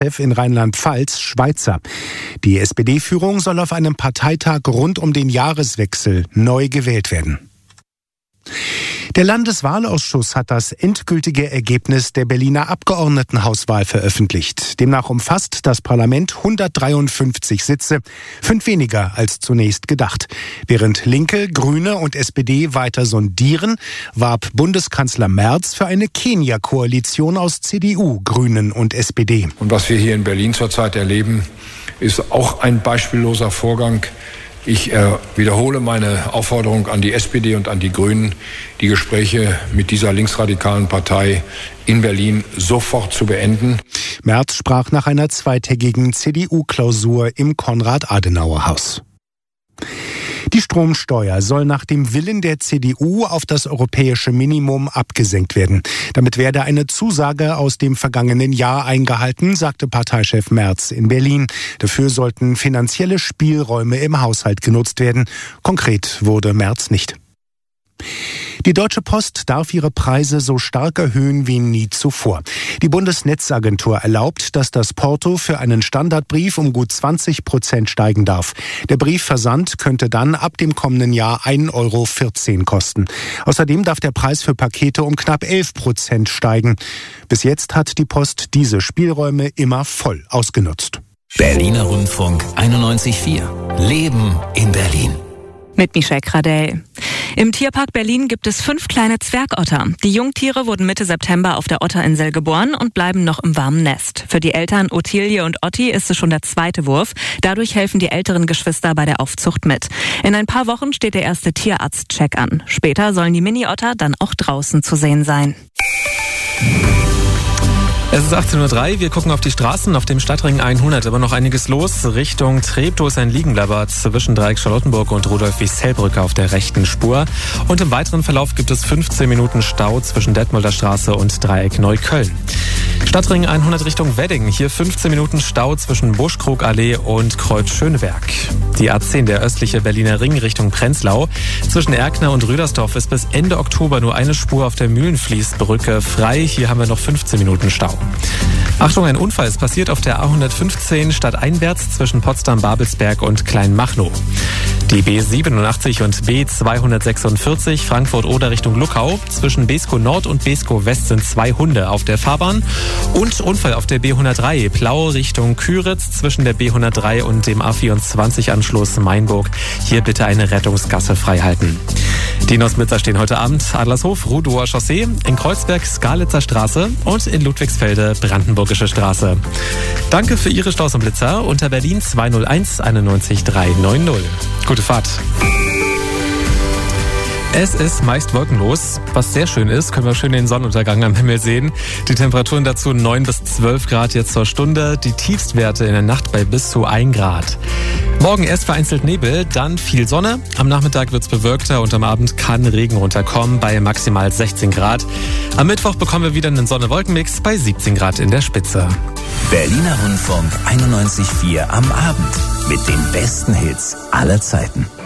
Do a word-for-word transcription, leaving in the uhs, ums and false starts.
Chef in Rheinland-Pfalz, Schweizer. Die S P D-Führung soll auf einem Parteitag rund um den Jahreswechsel neu gewählt werden. Der Landeswahlausschuss hat das endgültige Ergebnis der Berliner Abgeordnetenhauswahl veröffentlicht. Demnach umfasst das Parlament hundertdreiundfünfzig Sitze, fünf weniger als zunächst gedacht. Während Linke, Grüne und S P D weiter sondieren, warb Bundeskanzler Merz für eine Kenia-Koalition aus C D U, Grünen und S P D. Und was wir hier in Berlin zurzeit erleben, ist auch ein beispielloser Vorgang. Ich äh, wiederhole meine Aufforderung an die S P D und an die Grünen, die Gespräche mit dieser linksradikalen Partei in Berlin sofort zu beenden. Merz sprach nach einer zweitägigen C D U-Klausur im Konrad-Adenauer-Haus. Die Stromsteuer soll nach dem Willen der C D U auf das europäische Minimum abgesenkt werden. Damit werde eine Zusage aus dem vergangenen Jahr eingehalten, sagte Parteichef Merz in Berlin. Dafür sollten finanzielle Spielräume im Haushalt genutzt werden. Konkret wurde Merz nicht. Die Deutsche Post darf ihre Preise so stark erhöhen wie nie zuvor. Die Bundesnetzagentur erlaubt, dass das Porto für einen Standardbrief um gut zwanzig Prozent steigen darf. Der Briefversand könnte dann ab dem kommenden Jahr ein Euro vierzehn kosten. Außerdem darf der Preis für Pakete um knapp elf Prozent steigen. Bis jetzt hat die Post diese Spielräume immer voll ausgenutzt. Berliner Rundfunk einundneunzig Komma vier. Leben in Berlin. Mit Michelle Kradell. Im Tierpark Berlin gibt es fünf kleine Zwergotter. Die Jungtiere wurden Mitte September auf der Otterinsel geboren und bleiben noch im warmen Nest. Für die Eltern Ottilie und Otti ist es schon der zweite Wurf. Dadurch helfen die älteren Geschwister bei der Aufzucht mit. In ein paar Wochen steht der erste Tierarzt-Check an. Später sollen die Mini-Otter dann auch draußen zu sehen sein. Es ist achtzehn Uhr drei, wir gucken auf die Straßen, auf dem Stadtring hundert, aber noch einiges los. Richtung Treptow ist ein Liegenbleiber zwischen Dreieck Charlottenburg und Rudolf-Wiesel-Brücke auf der rechten Spur. Und im weiteren Verlauf gibt es fünfzehn Minuten Stau zwischen Detmolder Straße und Dreieck Neukölln. Stadtring hundert Richtung Wedding, hier fünfzehn Minuten Stau zwischen Buschkrugallee und Kreuz Schöneberg. Die A zehn, der östliche Berliner Ring Richtung Prenzlau. Zwischen Erkner und Rüdersdorf ist bis Ende Oktober nur eine Spur auf der Mühlenfließbrücke frei. Hier haben wir noch fünfzehn Minuten Stau. Achtung, ein Unfall ist passiert auf der A hundertfünfzehn stadteinwärts zwischen Potsdam-Babelsberg und Kleinmachnow. Die B siebenundachtzig und B zweihundertsechsundvierzig Frankfurt-Oder Richtung Luckau. Zwischen Beeskow Nord und Beeskow West sind zwei Hunde auf der Fahrbahn. Und Unfall auf der B hundertdrei Plau Richtung Küritz zwischen der B hundertdrei und dem A vierundzwanzig Anschluss Mainburg. Hier bitte eine Rettungsgasse freihalten. Die Nosmitzer stehen heute Abend Adlershof, Rudower Chaussee, in Kreuzberg Skalitzer Straße und in Ludwigsfelde Brandenburgische Straße. Danke für Ihre Staus und Blitzer unter Berlin zwei null eins einundneunzig drei neun null. Gute Fahrt. Es ist meist wolkenlos, was sehr schön ist. Können wir schön den Sonnenuntergang am Himmel sehen. Die Temperaturen dazu neun bis zwölf Grad jetzt zur Stunde. Die Tiefstwerte in der Nacht bei bis zu ein Grad. Morgen erst vereinzelt Nebel, dann viel Sonne. Am Nachmittag wird's bewölkter und am Abend kann Regen runterkommen bei maximal sechzehn Grad. Am Mittwoch bekommen wir wieder einen Sonne-Wolken-Mix bei siebzehn Grad in der Spitze. Berliner Rundfunk einundneunzig Komma vier am Abend mit den besten Hits aller Zeiten.